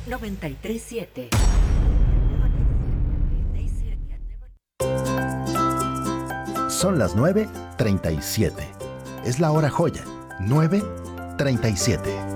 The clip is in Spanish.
93.7. Son las 9:37. Es la hora joya. 9:37.